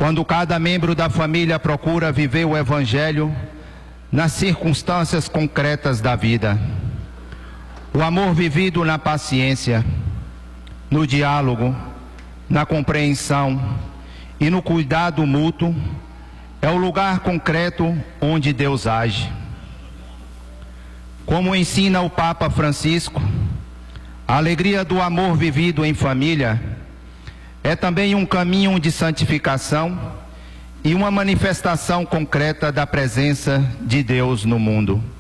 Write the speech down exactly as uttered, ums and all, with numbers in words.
quando cada membro da família procura viver o Evangelho nas circunstâncias concretas da vida. O amor vivido na paciência, no diálogo, na compreensão e no cuidado mútuo é o lugar concreto onde Deus age. Como ensina o Papa Francisco, a alegria do amor vivido em família é também um caminho de santificação e uma manifestação concreta da presença de Deus no mundo.